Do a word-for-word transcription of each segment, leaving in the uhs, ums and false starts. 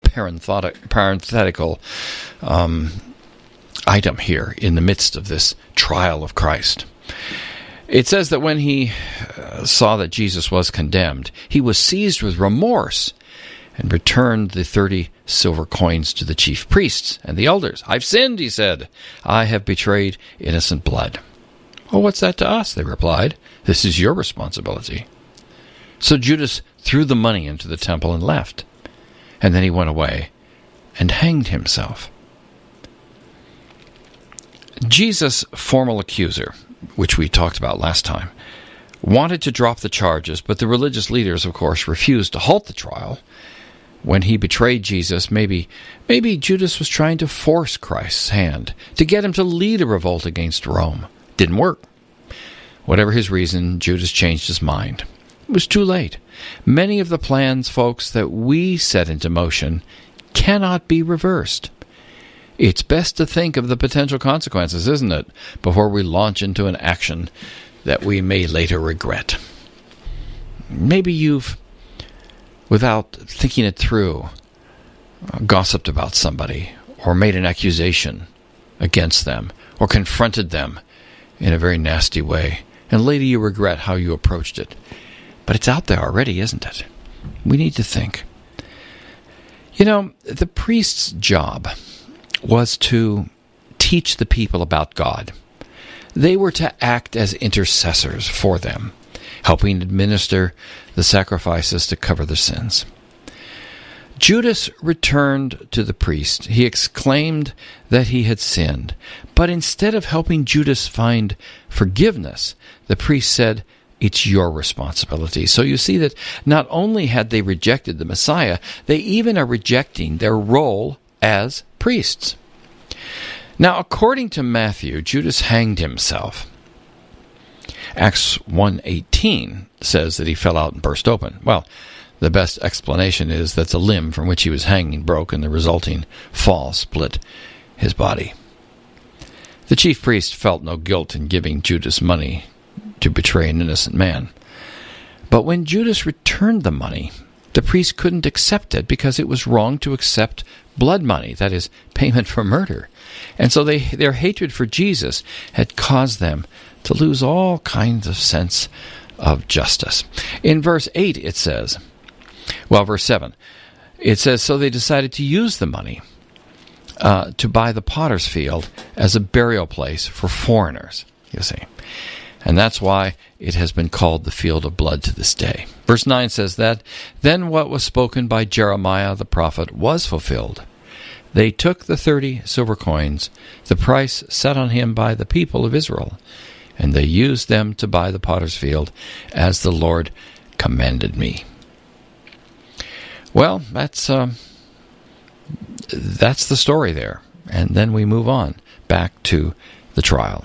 parenthetical um, item here in the midst of this trial of Christ. It says that when he uh, saw that Jesus was condemned, he was seized with remorse and returned the thirty silver coins to the chief priests and the elders. "I've sinned," he said. "I have betrayed innocent blood." "Well, what's that to us?" they replied. "This is your responsibility." So Judas threw the money into the temple and left. And then he went away and hanged himself. Jesus' formal accuser, which we talked about last time, wanted to drop the charges, but the religious leaders, of course, refused to halt the trial. When he betrayed Jesus, maybe maybe Judas was trying to force Christ's hand, to get him to lead a revolt against Rome. Didn't work. Whatever his reason, Judas changed his mind. It was too late. Many of the plans, folks, that we set into motion cannot be reversed. It's best to think of the potential consequences, isn't it, before we launch into an action that we may later regret. Maybe you've, without thinking it through, gossiped about somebody, or made an accusation against them, or confronted them in a very nasty way, and later you regret how you approached it. But it's out there already, isn't it? We need to think. You know, the priest's job was to teach the people about God. They were to act as intercessors for them, helping administer the sacrifices to cover their sins. Judas returned to the priest. He exclaimed that he had sinned. But instead of helping Judas find forgiveness, the priest said, "It's your responsibility." So you see that not only had they rejected the Messiah, they even are rejecting their role as priests. Now, according to Matthew, Judas hanged himself. Acts one eighteen says that he fell out and burst open. Well, the best explanation is that the limb from which he was hanging broke, and the resulting fall split his body. The chief priest felt no guilt in giving Judas money to betray an innocent man. But when Judas returned the money, the priest couldn't accept it because it was wrong to accept blood money, that is, payment for murder. And so they, their hatred for Jesus had caused them to lose all kinds of sense of justice. In verse eight it says, well, verse seven, it says, so they decided to use the money uh, to buy the potter's field as a burial place for foreigners, you see. And that's why it has been called the field of blood to this day. Verse nine says that, then what was spoken by Jeremiah the prophet was fulfilled. They took the thirty silver coins, the price set on him by the people of Israel, and they used them to buy the potter's field, as the Lord commanded me. Well, that's uh, that's the story there. And then we move on back to the trial.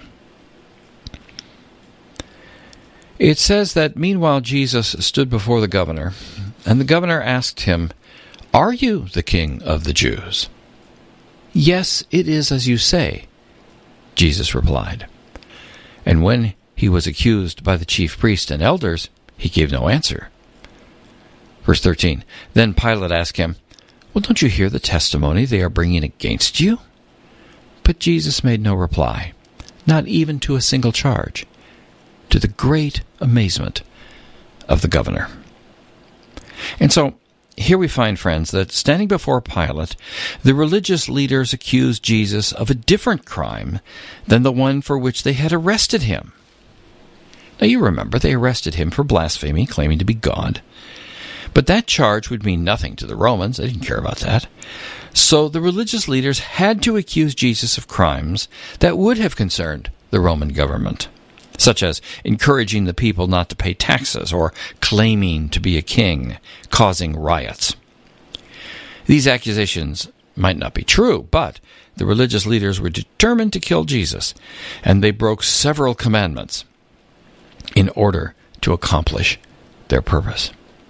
It says that meanwhile Jesus stood before the governor, and the governor asked him, "Are you the king of the Jews?" "Yes, it is as you say," Jesus replied. And when he was accused by the chief priests and elders, he gave no answer. Verse thirteen, then Pilate asked him, "Well, don't you hear the testimony they are bringing against you?" But Jesus made no reply, not even to a single charge, to the great amazement of the governor. And so, here we find, friends, that standing before Pilate, the religious leaders accused Jesus of a different crime than the one for which they had arrested him. Now, you remember, they arrested him for blasphemy, claiming to be God. But that charge would mean nothing to the Romans. They didn't care about that. So the religious leaders had to accuse Jesus of crimes that would have concerned the Roman government, such as encouraging the people not to pay taxes or claiming to be a king, causing riots. These accusations might not be true, but the religious leaders were determined to kill Jesus, and they broke several commandments in order to accomplish their purpose.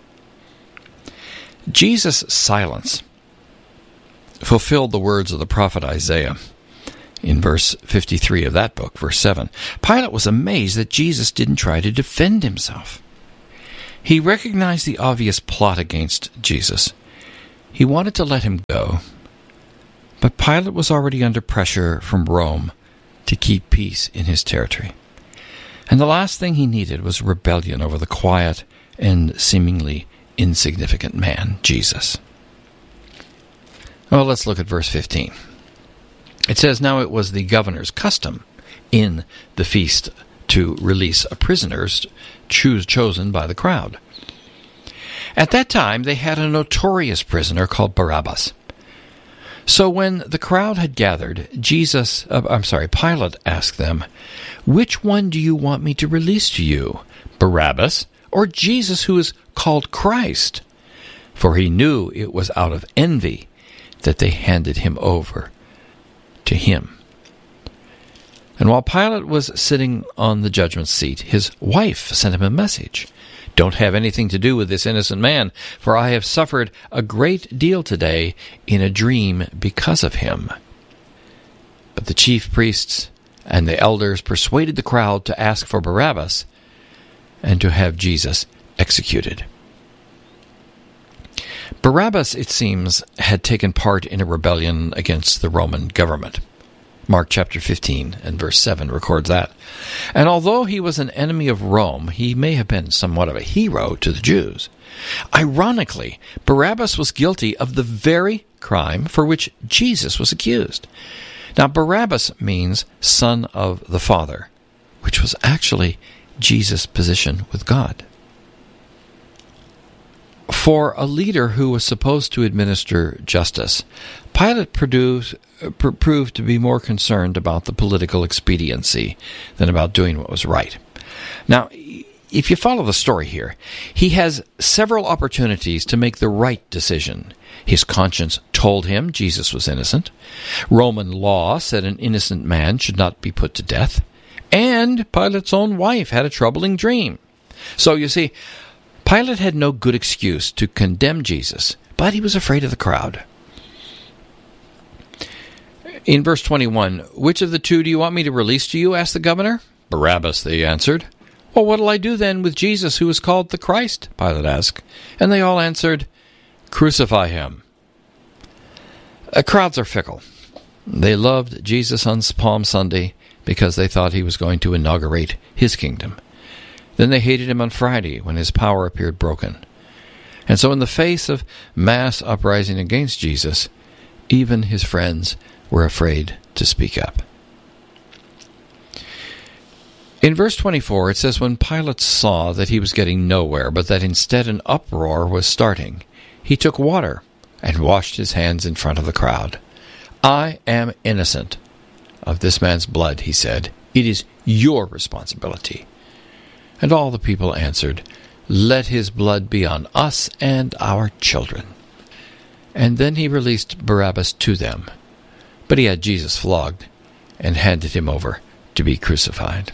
Jesus' silence fulfilled the words of the prophet Isaiah. In verse fifty-three of that book, verse seven, Pilate was amazed that Jesus didn't try to defend himself. He recognized the obvious plot against Jesus. He wanted to let him go, but Pilate was already under pressure from Rome to keep peace in his territory. And the last thing he needed was rebellion over the quiet and seemingly insignificant man, Jesus. Well, let's look at verse fifteen. It says, "Now it was the governor's custom in the feast to release a prisoner choose chosen by the crowd. At that time, they had a notorious prisoner called Barabbas. So when the crowd had gathered, Jesus, uh, I'm sorry, Pilate asked them, 'Which one do you want me to release to you, Barabbas or Jesus who is called Christ?' For he knew it was out of envy that they handed him over to him." And while Pilate was sitting on the judgment seat, his wife sent him a message. "Don't have anything to do with this innocent man, for I have suffered a great deal today in a dream because of him." But the chief priests and the elders persuaded the crowd to ask for Barabbas and to have Jesus executed. Barabbas, it seems, had taken part in a rebellion against the Roman government. Mark chapter fifteen and verse seven records that. And although he was an enemy of Rome, he may have been somewhat of a hero to the Jews. Ironically, Barabbas was guilty of the very crime for which Jesus was accused. Now, Barabbas means son of the Father, which was actually Jesus' position with God. For a leader who was supposed to administer justice, Pilate produced, pr- proved to be more concerned about the political expediency than about doing what was right. Now, if you follow the story here, he has several opportunities to make the right decision. His conscience told him Jesus was innocent. Roman law said an innocent man should not be put to death. And Pilate's own wife had a troubling dream. So, you see, Pilate had no good excuse to condemn Jesus, but he was afraid of the crowd. In verse twenty-one, "Which of the two do you want me to release to you?" asked the governor. "Barabbas," they answered. "Well, what'll I do then with Jesus who is called the Christ?" Pilate asked. And they all answered, "Crucify him." Uh, crowds are fickle. They loved Jesus on Palm Sunday because they thought he was going to inaugurate his kingdom. Then they hated him on Friday when his power appeared broken. And so in the face of mass uprising against Jesus, even his friends were afraid to speak up. In verse twenty-four, it says, "When Pilate saw that he was getting nowhere, but that instead an uproar was starting, he took water and washed his hands in front of the crowd. 'I am innocent of this man's blood,' he said. 'It is your responsibility.' And all the people answered, 'Let his blood be on us and our children.' And then he released Barabbas to them, but he had Jesus flogged and handed him over to be crucified."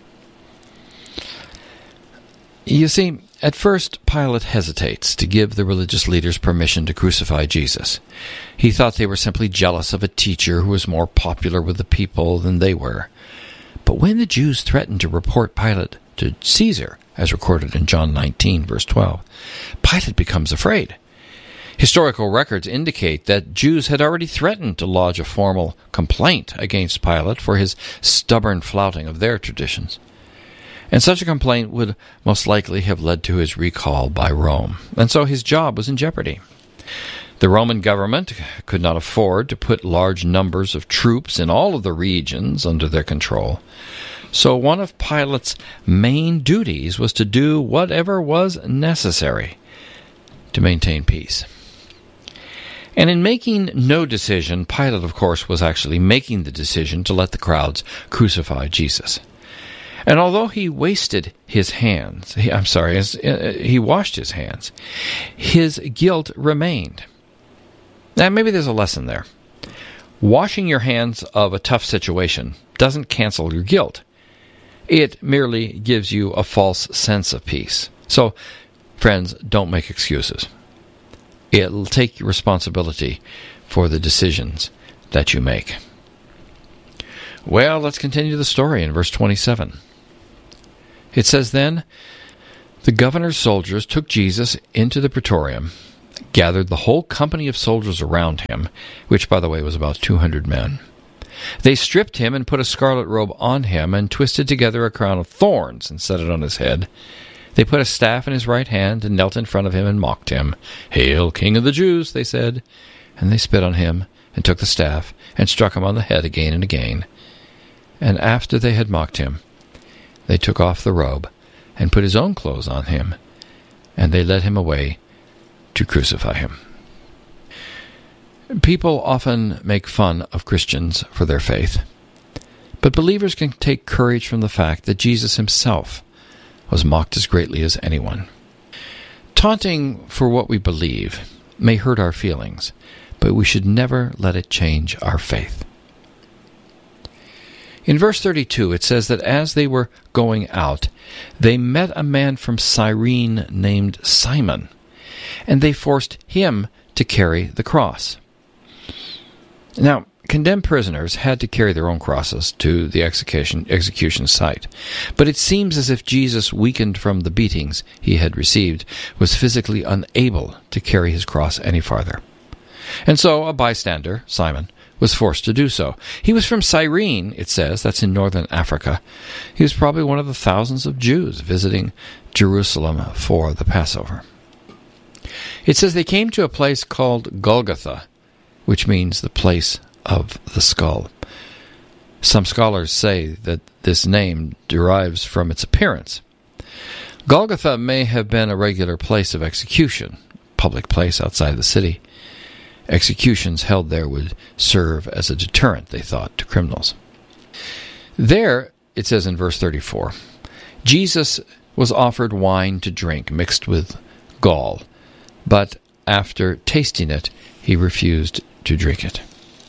You see, at first Pilate hesitates to give the religious leaders permission to crucify Jesus. He thought they were simply jealous of a teacher who was more popular with the people than they were. But when the Jews threatened to report Pilate to Caesar, as recorded in John nineteen, verse twelve, Pilate becomes afraid. Historical records indicate that Jews had already threatened to lodge a formal complaint against Pilate for his stubborn flouting of their traditions. And such a complaint would most likely have led to his recall by Rome, and so his job was in jeopardy. The Roman government could not afford to put large numbers of troops in all of the regions under their control. So one of Pilate's main duties was to do whatever was necessary to maintain peace. And in making no decision, Pilate, of course, was actually making the decision to let the crowds crucify Jesus. And although he wasted his hands, he, I'm sorry, his, uh, he washed his hands, his guilt remained. Now, maybe there's a lesson there. Washing your hands of a tough situation doesn't cancel your guilt. It merely gives you a false sense of peace. So, friends, don't make excuses. It'll take responsibility for the decisions that you make. Well, let's continue the story in verse twenty-seven. It says, "Then the governor's soldiers took Jesus into the praetorium gathered the whole company of soldiers around him, which, by the way, was about two hundred men. They stripped him and put a scarlet robe on him and twisted together a crown of thorns and set it on his head. They put a staff in his right hand and knelt in front of him and mocked him. "Hail, King of the Jews," they said. And they spit on him and took the staff and struck him on the head again and again. And after they had mocked him, they took off the robe and put his own clothes on him, and they led him away to crucify him. People often make fun of Christians for their faith, but believers can take courage from the fact that Jesus himself was mocked as greatly as anyone. Taunting for what we believe may hurt our feelings, but we should never let it change our faith. In verse thirty-two, it says that as they were going out, they met a man from Cyrene named Simon, and they forced him to carry the cross. Now, condemned prisoners had to carry their own crosses to the execution, execution site, but it seems as if Jesus, weakened from the beatings he had received, was physically unable to carry his cross any farther. And so a bystander, Simon, was forced to do so. He was from Cyrene, it says, that's in northern Africa. He was probably one of the thousands of Jews visiting Jerusalem for the Passover. It says they came to a place called Golgotha, which means the place of the skull. Some scholars say that this name derives from its appearance. Golgotha may have been a regular place of execution, public place outside the city. Executions held there would serve as a deterrent, they thought, to criminals. There, it says in verse thirty-four, Jesus was offered wine to drink mixed with gall, but after tasting it, he refused to drink it.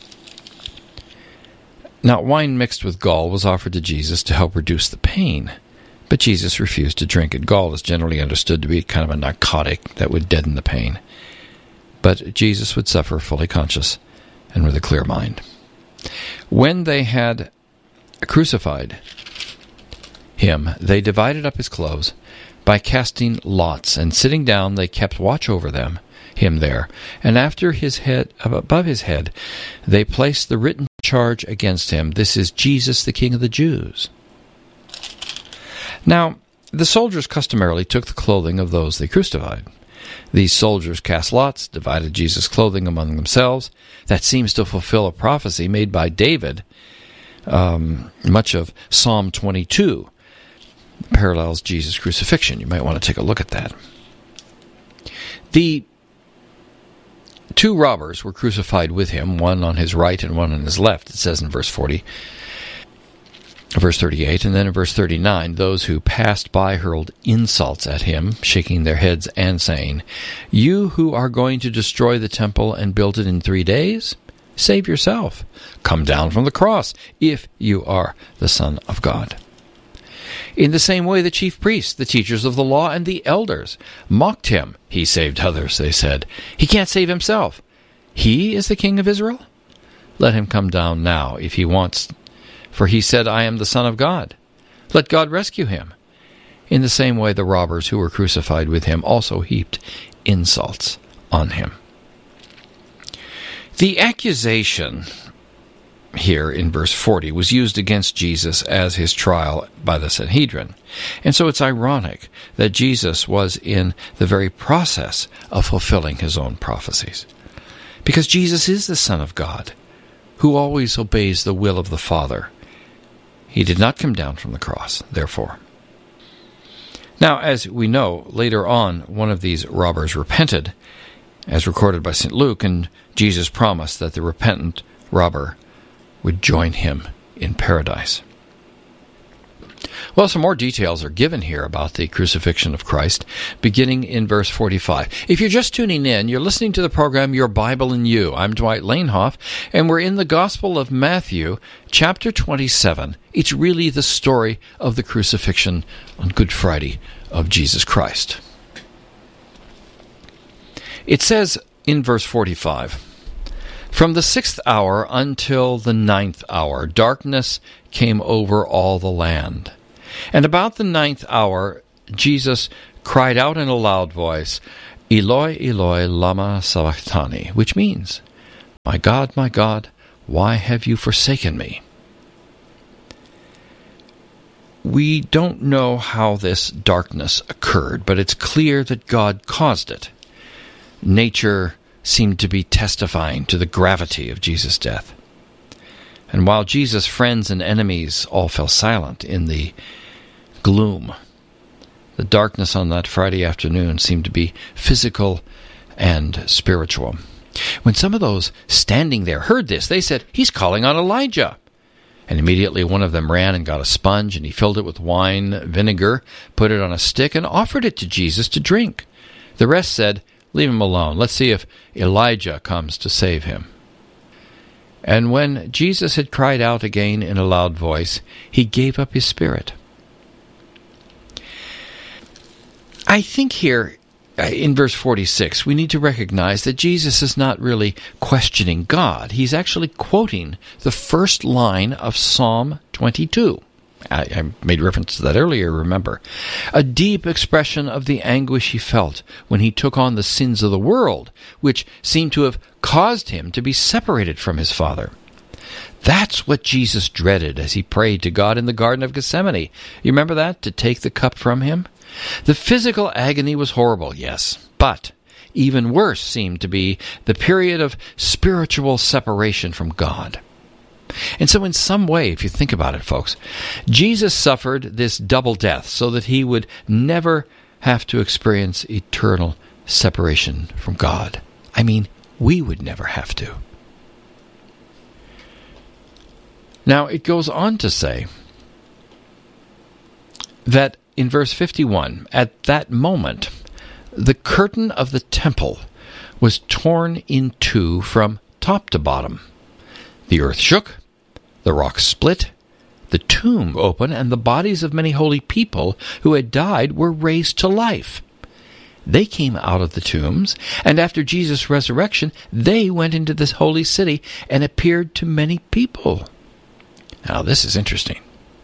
Now, wine mixed with gall was offered to Jesus to help reduce the pain, but Jesus refused to drink it. Gall is generally understood to be kind of a narcotic that would deaden the pain. But Jesus would suffer fully conscious and with a clear mind. When they had crucified him, they divided up his clothes by casting lots, and sitting down they kept watch over them, him there. And after his head, above his head, they placed the written charge against him, "This is Jesus, the King of the Jews." Now, the soldiers customarily took the clothing of those they crucified. These soldiers cast lots, divided Jesus' clothing among themselves. That seems to fulfill a prophecy made by David. Um, much of Psalm twenty-two parallels Jesus' crucifixion. You might want to take a look at that. The two robbers were crucified with him, one on his right and one on his left, it says in verse forty. Verse thirty-eight, and then in verse thirty-nine, those who passed by hurled insults at him, shaking their heads and saying, "You who are going to destroy the temple and build it in three days, save yourself. Come down from the cross, if you are the Son of God." In the same way, the chief priests, the teachers of the law, and the elders mocked him. "He saved others," they said. "He can't save himself. He is the King of Israel? Let him come down now if he wants. For he said, 'I am the Son of God.' Let God rescue him." In the same way, the robbers who were crucified with him also heaped insults on him. The accusation here in verse forty was used against Jesus as his trial by the Sanhedrin. And so it's ironic that Jesus was in the very process of fulfilling his own prophecies. Because Jesus is the Son of God, who always obeys the will of the Father. He did not come down from the cross, therefore. Now, as we know, later on, one of these robbers repented, as recorded by Saint Luke, and Jesus promised that the repentant robber would join him in paradise. Well, some more details are given here about the crucifixion of Christ, beginning in verse forty-five. If you're just tuning in, you're listening to the program Your Bible and You. I'm Dwight Lanehoff, and we're in the Gospel of Matthew, chapter twenty-seven. It's really the story of the crucifixion on Good Friday of Jesus Christ. It says in verse forty-five, "From the sixth hour until the ninth hour, darkness came over all the land. And about the ninth hour, Jesus cried out in a loud voice, Eloi, Eloi, lama sabachthani, which means, My God, my God, why have you forsaken me? We don't know how this darkness occurred, but it's clear that God caused it. Nature seemed to be testifying to the gravity of Jesus' death. And while Jesus' friends and enemies all fell silent in the gloom, the darkness on that Friday afternoon seemed to be physical and spiritual. When some of those standing there heard this, they said, He's calling on Elijah. And immediately one of them ran and got a sponge, and he filled it with wine vinegar, put it on a stick, and offered it to Jesus to drink. The rest said, Leave him alone. Let's see if Elijah comes to save him. And when Jesus had cried out again in a loud voice, he gave up his spirit. I think here, in verse forty-six, we need to recognize that Jesus is not really questioning God. He's actually quoting the first line of Psalm twenty-two. I, I made reference to that earlier, remember. A deep expression of the anguish he felt when he took on the sins of the world, which seemed to have caused him to be separated from his Father. That's what Jesus dreaded as he prayed to God in the Garden of Gethsemane. You remember that? To take the cup from him? The physical agony was horrible, yes, but even worse seemed to be the period of spiritual separation from God. And so in some way, if you think about it, folks, Jesus suffered this double death so that he would never have to experience eternal separation from God. I mean, we would never have to. Now, it goes on to say that in verse fifty-one, at that moment, the curtain of the temple was torn in two from top to bottom. The earth shook, the rocks split, the tomb opened, and the bodies of many holy people who had died were raised to life. They came out of the tombs, and after Jesus' resurrection, they went into this holy city and appeared to many people. Now, this is interesting.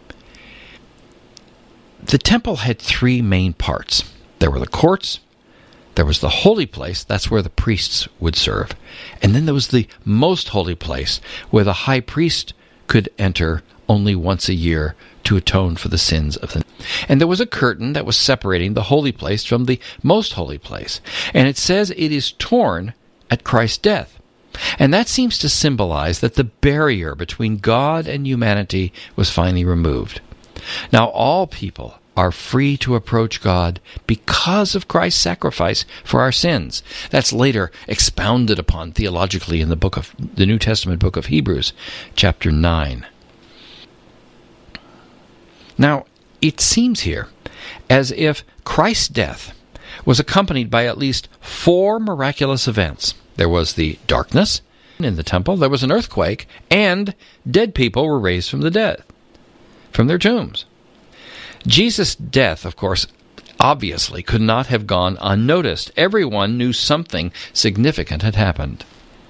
The temple had three main parts. There were the courts, there was the holy place, that's where the priests would serve, and then there was the most holy place, where the high priest could enter only once a year to atone for the sins of the... And there was a curtain that was separating the holy place from the most holy place, and it says it is torn at Christ's death. And that seems to symbolize that the barrier between God and humanity was finally removed. Now all people are free to approach God because of Christ's sacrifice for our sins. That's later expounded upon theologically in the book of the New Testament book of Hebrews, chapter nine. Now, it seems here as if Christ's death was accompanied by at least four miraculous events. There was the darkness in the temple, there was an earthquake, and dead people were raised from the dead, from their tombs. Jesus' death, of course, obviously could not have gone unnoticed. Everyone knew something significant had happened.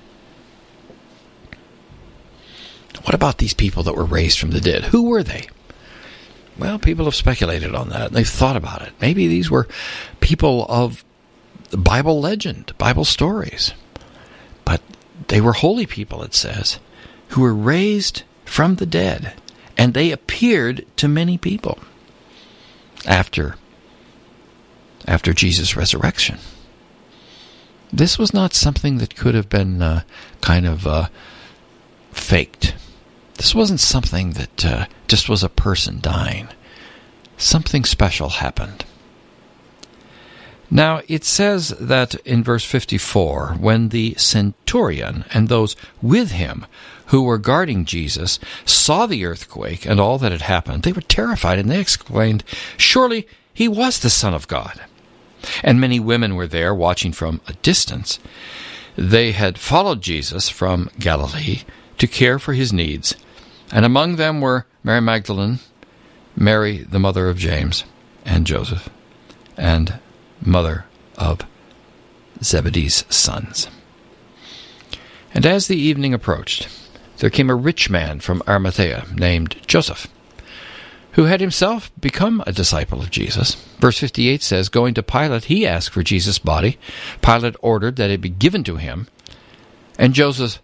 What about these people that were raised from the dead? Who were they? Well, people have speculated on that, and they've thought about it. Maybe these were people of Bible legend, Bible stories. But they were holy people, it says, who were raised from the dead, and they appeared to many people after, after Jesus' resurrection. This was not something that could have been uh, kind of uh, faked. This wasn't something that uh, just was a person dying. Something special happened. Now, it says that in verse fifty-four, when the centurion and those with him who were guarding Jesus saw the earthquake and all that had happened, they were terrified, and they exclaimed, "Surely he was the Son of God." And many women were there watching from a distance. They had followed Jesus from Galilee to care for his needs, and among them were Mary Magdalene, Mary the mother of James and Joseph, and mother of Zebedee's sons. And as the evening approached, there came a rich man from Arimathea named Joseph, who had himself become a disciple of Jesus. Verse fifty-eight says, going to Pilate, he asked for Jesus' body. Pilate ordered that it be given to him, and Joseph